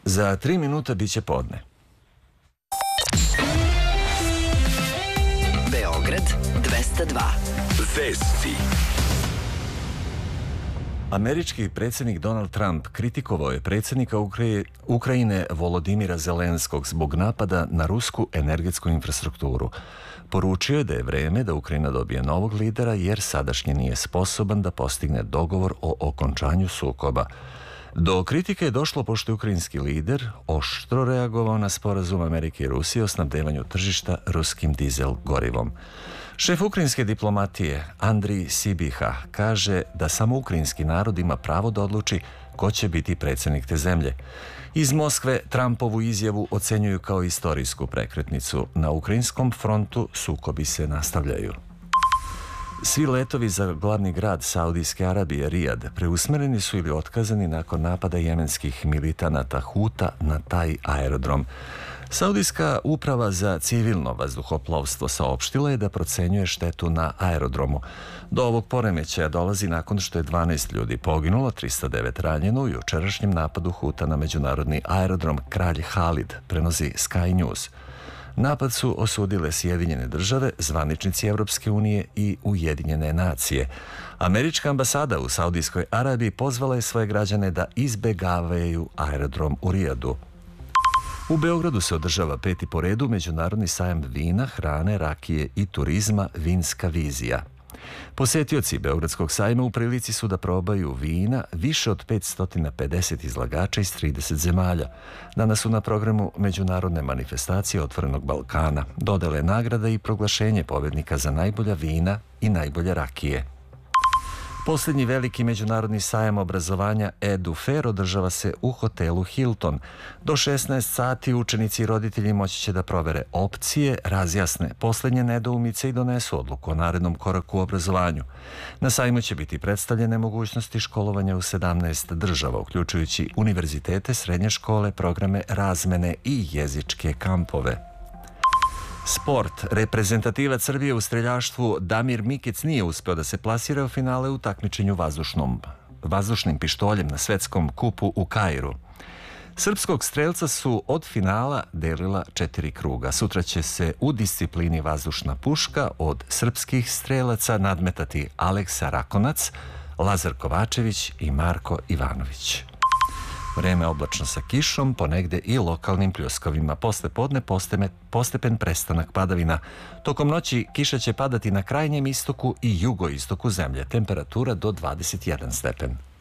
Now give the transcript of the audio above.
Za 3 minuta biće podne. Beograd 202. Vesti. Američki predsjednik Donald Trump kritikovao je predsjednika Ukrajine Volodimira Zelenskog zbog napada na rusku energetsku infrastrukturu. Poručio je da je vreme da Ukrajina dobije novog lidera jer sadašnji nije sposoban da postigne dogovor o okončanju sukoba. Do kritike je došlo pošto je ukrajinski lider oštro reagovao na sporazum Amerike i Rusije o snabdevanju tržišta ruskim dizel gorivom. Šef ukrajinske diplomatije Andrij Sibiha kaže da samo ukrajinski narod ima pravo da odluči ko će biti predsjednik te zemlje. Iz Moskve Trumpovu izjavu ocenjuju kao istorijsku prekretnicu. Na ukrajinskom frontu sukobi se nastavljaju. Svi letovi za glavni grad Saudijske Arabije, Rijad, preusmereni su ili otkazani nakon napada jemenskih militanata Huta na taj aerodrom. Saudijska uprava za civilno vazduhoplovstvo saopštila je da procenjuje štetu na aerodromu. Do ovog poremećaja dolazi nakon što je 12 ljudi poginulo, 309 ranjeno u jučerašnjem napadu Huta na međunarodni aerodrom Kralj Halid, prenosi Sky News. Napad su osudile Sjedinjene države, zvaničnici Europske unije i Ujedinjene nacije. Američka ambasada u Saudijskoj Arabiji pozvala je svoje građane da izbegavaju aerodrom u Rijadu. U Beogradu se održava 5. po redu međunarodni sajam vina, hrane, rakije i turizma Vinska vizija. Posetioci Beogradskog sajma u prilici su da probaju vina više od 550 izlagača iz 30 zemalja. Danas su na programu međunarodne manifestacije Otvorenog Balkana, dodele nagrada i proglašenje pobednika za najbolja vina i najbolje rakije. Posljednji veliki međunarodni sajam obrazovanja EduFair održava se u hotelu Hilton. Do 16 sati učenici i roditelji moći će da provere opcije, razjasne posljednje nedoumice i donesu odluku o narednom koraku u obrazovanju. Na sajmu će biti predstavljene mogućnosti školovanja u 17 država, uključujući univerzitete, srednje škole, programe razmene i jezičke kampove. Sport. Reprezentativac Srbije u streljaštvu Damir Mikic nije uspeo da se plasira u finale u takmičenju vazdušnim pištoljem na svetskom kupu u Kairu. Srpskog strelca su od finala delila 4 kruga. Sutra će se u disciplini vazdušna puška od srpskih strelaca nadmetati Aleksa Rakonac, Lazar Kovačević i Marko Ivanović. Vreme oblačno sa kišom, ponegde i lokalnim pljuskovima. Posle podne postepen prestanak padavina. Tokom noći kiša će padati na krajnjem istoku i jugoistoku zemlje. Temperatura do 21 stepen.